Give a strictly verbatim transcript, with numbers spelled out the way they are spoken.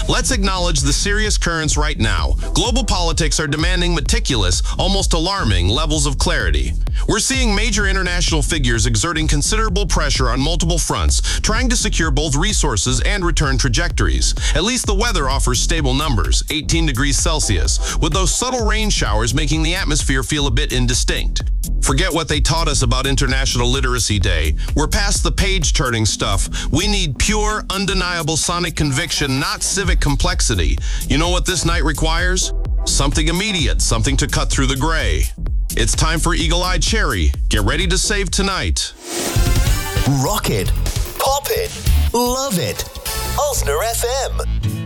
Let's acknowledge the serious currents right now. Global politics are demanding meticulous, almost alarming levels of clarity. We're seeing major international figures exerting considerable pressure on multiple fronts, trying to secure both resources and return trajectories. At least the weather offers stable numbers, eighteen degrees Celsius, with those subtle rain showers making the atmosphere feel a bit indistinct. Forget what they taught us about International Literacy Day. We're past the page-turning stuff. We need pure, undeniable sonic conviction, not civic complexity. You know what this night requires? Something immediate, something to cut through the gray. It's time for Eagle-Eye Cherry. Get ready to save tonight. Rock it, pop it, love it. Ulster F M.